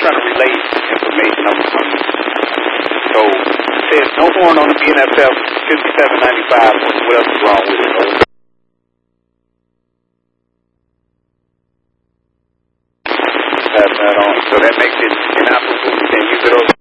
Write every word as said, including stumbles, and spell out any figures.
trying to relay information. I'm, I'm, so it says no horn on the B N S F fifty-seven ninety-five. What else is wrong with it? No. Pass that on. So that makes it inoperable. You can't use it over.